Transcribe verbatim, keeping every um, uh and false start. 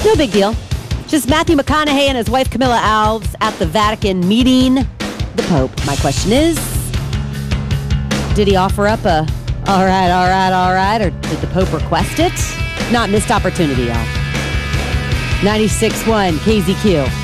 No big deal. Just Matthew McConaughey and his wife Camilla Alves at the Vatican meeting the Pope. My question is, did he offer up a all right, all right, all right, or did the Pope request it? Not missed opportunity, y'all. ninety-six point one K Z Q.